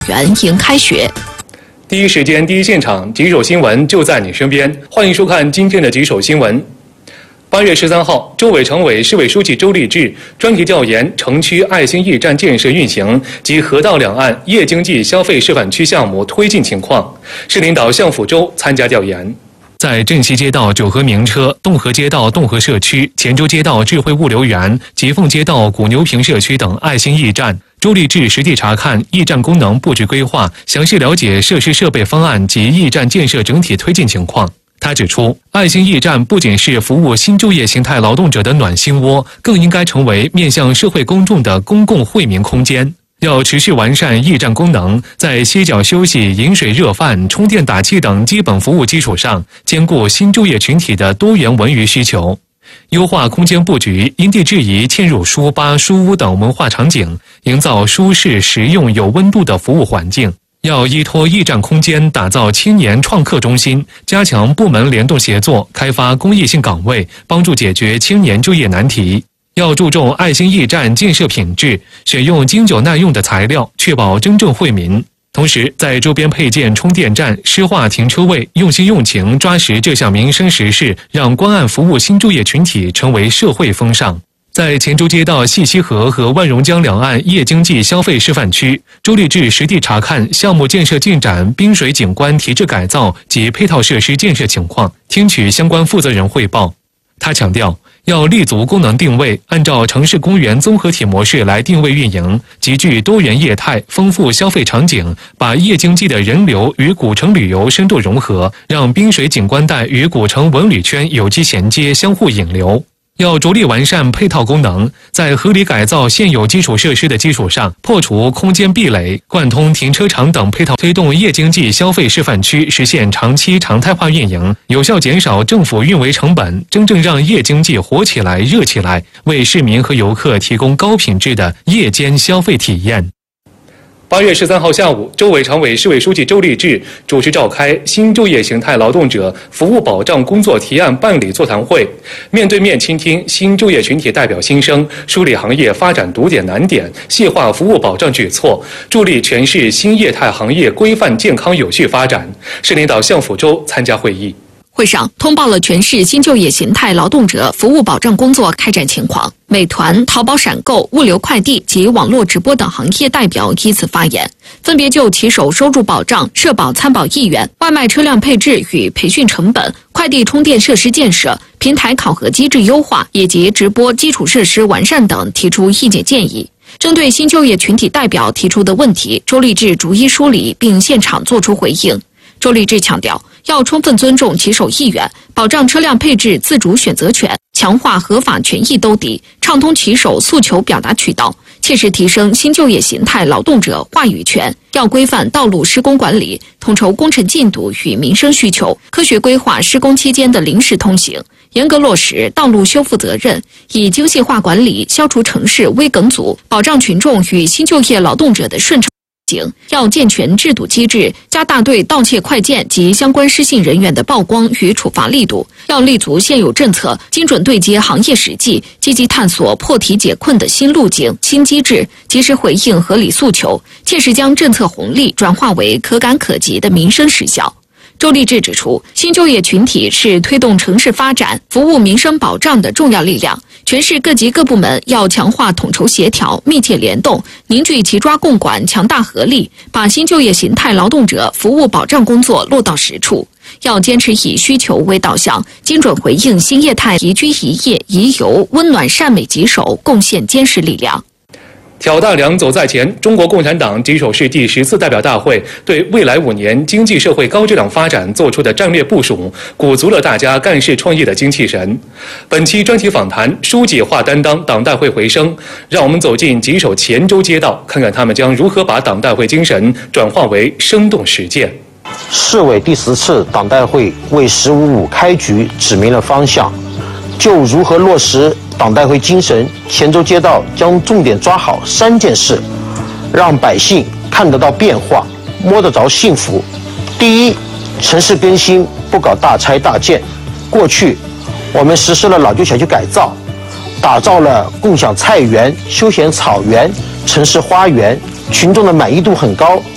园迎开学。 第一时间、第一现场，棘手新闻就在你身边。欢迎收看今天的棘手新闻。8月13号，周伟常委、市委书记周立志专题调研城区爱心驿站建设运行及河道两岸夜经济消费示范区项目推进情况。市领导向抚州参加调研。在镇西街道九河名车、洞河街道洞河社区、黔州街道智慧物流园、吉凤街道古牛坪社区等爱心驿站，周立志实地查看驿站功能布置规划，详细了解设施设备方案及驿站建设整体推进情况。他指出，爱心驿站不仅是服务新就业形态劳动者的暖心窝，更应该成为面向社会公众的公共惠民空间。要持续完善驿站功能，在歇脚休息、饮水热饭、充电打气等基本服务基础上，兼顾新就业群体的多元文娱需求。优化空间布局，因地制宜嵌入书吧、书屋等文化场景，营造舒适、实用、有温度的服务环境。要依托驿站空间打造青年创客中心，加强部门联动协作，开发公益性岗位，帮助解决青年就业难题。要注重爱心驿站建设品质，选用经久耐用的材料，确保真正惠民。同时，在周边配建充电站、施化停车位，用心用情抓实这项民生实事，让关爱服务新就业群体成为社会风尚。在黔州街道细溪河和万荣江两岸夜经济消费示范区，周立志实地查看项目建设进展、滨水景观提质改造及配套设施建设情况，听取相关负责人汇报。他强调，要立足功能定位，按照城市公园综合体模式来定位运营，集聚多元业态、丰富消费场景，把夜经济的人流与古城旅游深度融合，让滨水景观带与古城文旅圈有机衔接、相互引流。要着力完善配套功能，在合理改造现有基础设施的基础上，破除空间壁垒，贯通停车场等配套，推动夜经济消费示范区实现长期常态化运营，有效减少政府运维成本，真正让夜经济活起来、热起来，为市民和游客提供高品质的夜间消费体验。8月13号下午，周伟常委、市委书记周立志主持召开新就业形态劳动者服务保障工作提案办理座谈会，面对面倾听新就业群体代表心声，梳理行业发展堵点难点，细化服务保障举措，助力全市新业态行业规范健康有序发展。市领导向抚州参加会议。 会上通报了全市新就业形态劳动者服务保障工作开展情况。美团、淘宝闪购、物流快递及网络直播等行业代表依次发言，分别就骑手收入保障、社保参保意愿、外卖车辆配置与培训成本、快递充电设施建设、平台考核机制优化以及直播基础设施完善等提出意见建议。针对新就业群体代表提出的问题，周立志逐一梳理并现场作出回应。周立志强调，要充分尊重骑手意愿，保障车辆配置自主选择权，强化合法权益兜底，畅通骑手诉求表达渠道，切实提升新就业形态劳动者话语权。要规范道路施工管理，统筹工程进度与民生需求，科学规划施工期间的临时通行，严格落实道路修复责任，以精细化管理消除城市危梗阻，保障群众与新就业劳动者的顺畅。要健全制度机制，加大对盗窃快件及相关失信人员的曝光与处罚力度。要立足现有政策，精准对接行业实际，积极探索破题解困的新路径、新机制，及时回应合理诉求，切实将政策红利转化为可感可及的民生实效。周立志指出，新就业群体是推动城市发展、服务民生保障的重要力量。全市各级各部门要强化统筹协调、密切联动，凝聚齐抓共管、强大合力，把新就业形态劳动者服务保障工作落到实处。要坚持以需求为导向，精准回应新业态宜居宜业宜游，温暖善美棘手，贡献坚实力量。 挑大梁走在前，中国共产党棘手市第10次代表大会对未来5年经济社会高质量发展做出的战略部署，鼓足了大家干事创业的精气神。本期专题访谈，书记话担当，党代会回声，让我们走进棘手黔州街道，看看他们将如何把党代会精神转化为生动实践。 市委第10次党代会为“15.5”开局指明了方向，就如何落实党代会精神，黔州街道将重点抓好3件事，让百姓看得到变化，摸得着幸福。第一，城市更新不搞大拆大建。过去我们实施了老旧小区改造，打造了共享菜园、休闲草园、城市花园，群众的满意度很高，